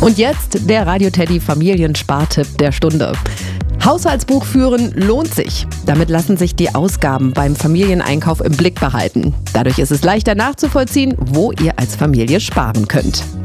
Und jetzt der Radio Teddy Familienspartipp der Stunde. Haushaltsbuch führen lohnt sich. Damit lassen sich die Ausgaben beim Familieneinkauf im Blick behalten. Dadurch ist es leichter nachzuvollziehen, wo ihr als Familie sparen könnt.